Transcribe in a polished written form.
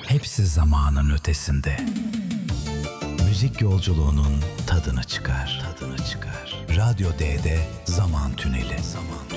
hepsi zamanın ötesinde. Müzik yolculuğunun tadını çıkar. Radyo D'de Zaman Tüneli.